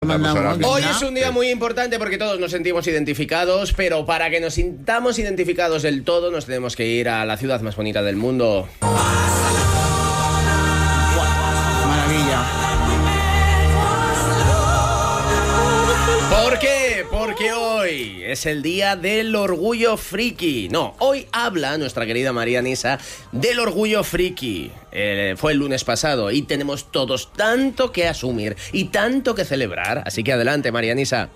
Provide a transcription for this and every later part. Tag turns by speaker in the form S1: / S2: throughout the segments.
S1: Hoy es un día muy importante porque todos nos sentimos identificados, pero para que nos sintamos identificados del todo nos tenemos que ir a la ciudad más bonita del mundo.
S2: Maravilla.
S1: ¿Por qué? Porque hoy es el día del orgullo friki. No, hoy habla nuestra querida María Nisa del orgullo friki. Fue el lunes pasado y tenemos todos tanto que asumir y tanto que celebrar. Así que adelante, María Nisa.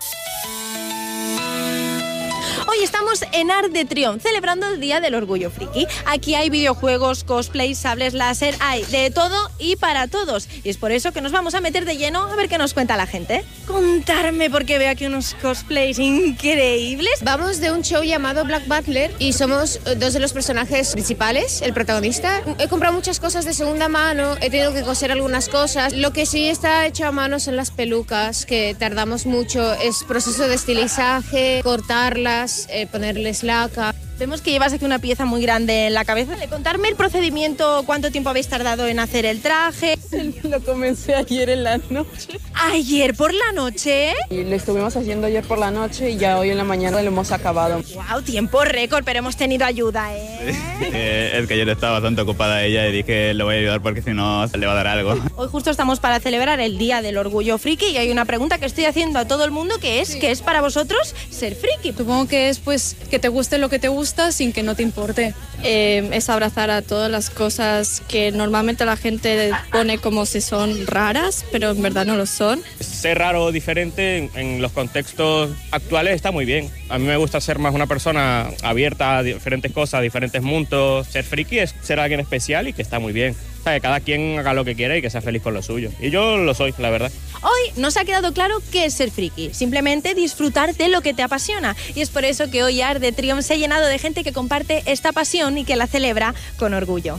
S3: Hoy estamos en Arc de Triomphe, celebrando el Día del Orgullo Friki. Aquí hay videojuegos, cosplays, sables láser, hay de todo y para todos. Y es por eso que nos vamos a meter de lleno a ver qué nos cuenta la gente. Contarme, porque veo aquí unos cosplays increíbles.
S4: Vamos de un show llamado Black Butler y somos dos de los personajes principales, el protagonista. He comprado muchas cosas de segunda mano, he tenido que coser algunas cosas. Lo que sí está hecho a mano son las pelucas, que tardamos mucho. Es proceso de estilizaje, cortarlas, ponerles laca.
S3: Vemos que llevas aquí una pieza muy grande en la cabeza. Contarme el procedimiento, cuánto tiempo habéis tardado en hacer el traje.
S5: Lo comencé ayer en la noche.
S3: ¿Ayer por la noche?
S5: Y lo estuvimos haciendo ayer por la noche y ya hoy en la mañana lo hemos acabado.
S3: ¡Wow! Tiempo récord, pero hemos tenido ayuda,
S6: Es que ayer estaba bastante ocupada ella y dije, le voy a ayudar porque si no se le va a dar algo.
S3: Hoy justo estamos para celebrar el Día del Orgullo Friki y hay una pregunta que estoy haciendo a todo el mundo que es, ¿qué es para vosotros ser friki?
S5: Supongo que es pues que te guste lo que te gusta sin que no te importe. Es abrazar a todas las cosas que normalmente la gente pone como si son raras, pero en verdad no lo son.
S7: Ser raro o diferente en los contextos actuales está muy bien. A mí me gusta ser más una persona abierta a diferentes cosas, a diferentes mundos. Ser friki es ser alguien especial y que está muy bien. O sea, que cada quien haga lo que quiera y que sea feliz con lo suyo. Y yo lo soy, la verdad.
S3: Hoy nos ha quedado claro qué es ser friki. Simplemente disfrutar de lo que te apasiona. Y es por eso que hoy Arc de Triomphe se ha llenado de gente que comparte esta pasión y que la celebra con orgullo.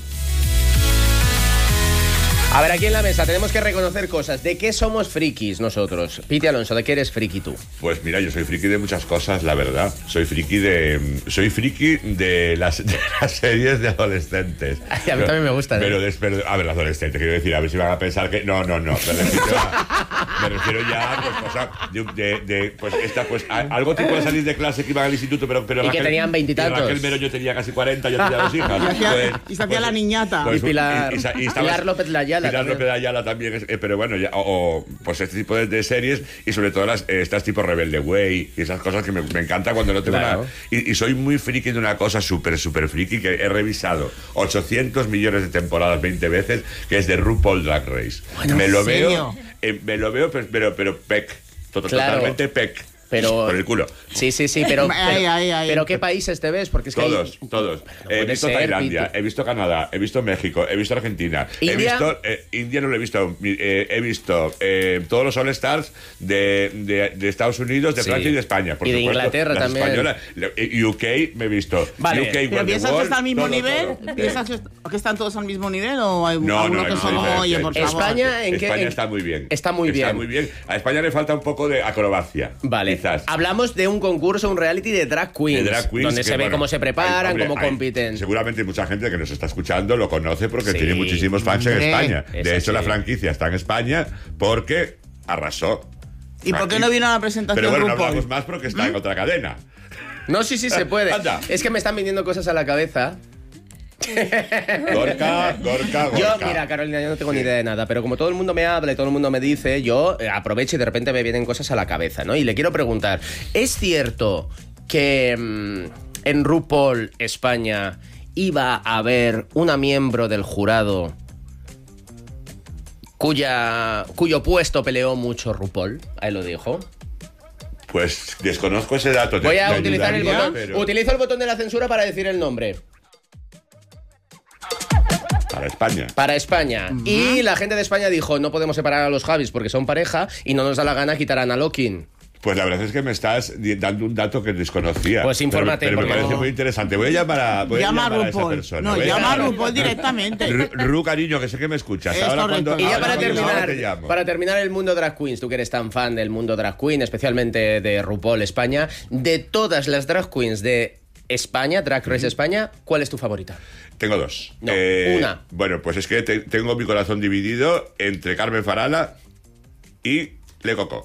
S1: A ver, aquí en la mesa tenemos que reconocer cosas. ¿De qué somos frikis nosotros? Piti Alonso, ¿de qué eres friki tú?
S8: Pues mira, yo soy friki de muchas cosas, la verdad. Soy friki de las series de adolescentes.
S1: Ay, a mí también me gusta.
S8: Pero a ver, adolescentes, quiero decir, a ver si van a pensar que... No. Me refiero ya a cosas algo tipo de salir de clase que iban al instituto, pero
S1: y
S8: Raquel,
S1: que tenían 20 y tantos.
S8: Raquel Mero yo tenía casi 40, yo tenía 2 hijas.
S2: Y se hacía la niñata.
S1: Y Pilar López Layala.
S8: Pilar López Ayala también, pero bueno, ya, pues este tipo de series y sobre todo estas tipo Rebelde Way y esas cosas que me encanta cuando no tengo nada. Y soy muy friki de una cosa súper friki que he revisado 800 millones de temporadas 20 veces, que es de RuPaul Drag Race.
S2: Bueno,
S8: me lo veo, pero totalmente pec.
S1: Pero,
S8: por el culo.
S1: Sí, pero ¿qué países te ves? Porque es que
S8: todos. He visto Tailandia, he visto Canadá, he visto México, he visto Argentina.
S1: ¿India?
S8: India no lo he visto. He visto todos los All Stars de Estados Unidos, de Francia y de España. Por
S1: y de
S8: supuesto,
S1: Inglaterra
S8: las
S1: también.
S8: Españolas. UK me he visto.
S1: Vale.
S8: UK,
S2: ¿Pero piensas que está al mismo nivel?
S8: Todo.
S2: ¿Piensas que están todos al mismo nivel o hay
S8: No,
S2: alguno que son, oye, por favor?
S1: España
S8: está muy bien.
S1: Está muy bien.
S8: A España le falta un poco de acrobacia.
S1: Vale.
S8: Quizás.
S1: Hablamos de un concurso, un reality de drag queens, donde se ve cómo se preparan, cómo compiten.
S8: Seguramente mucha gente que nos está escuchando lo conoce porque tiene muchísimos fans en España. De hecho, la franquicia está en España porque arrasó.
S2: ¿Y por qué no vino a la presentación
S8: Pero bueno,
S2: RuPaul?
S8: no hablamos más porque está en otra cadena.
S1: No, sí se puede.
S8: Anda.
S1: Es que me están viniendo cosas a la cabeza.
S8: Gorka.
S1: Yo, mira, Carolina, yo no tengo ni idea de nada, pero como todo el mundo me habla y todo el mundo me dice, yo aprovecho y de repente me vienen cosas a la cabeza, ¿no? Y le quiero preguntar, ¿es cierto que en RuPaul España iba a haber una miembro del jurado cuyo puesto peleó mucho RuPaul? Ahí lo dijo.
S8: Pues desconozco ese dato.
S1: Voy a utilizar el botón.
S8: Pero...
S1: Utilizo el botón de la censura para decir el nombre.
S8: Para España.
S1: Y la gente de España dijo, no podemos separar a los Javis porque son pareja y no nos da la gana quitar a Ana Lokin.
S8: Pues la verdad es que me estás dando un dato que desconocía.
S1: Pues infórmate.
S8: Pero me parece muy interesante. Voy a llamar a esa persona.
S2: No, llama a RuPaul directamente.
S8: Ru, cariño, que sé que me escuchas.
S1: Y ya para terminar el mundo drag queens, tú que eres tan fan del mundo drag queen, especialmente de RuPaul España, de todas las drag queens de España, Drag Race España, ¿cuál es tu favorita?
S8: Tengo dos.
S1: No, una.
S8: Bueno, pues es que tengo mi corazón dividido entre Carmen Farala y Le Coco.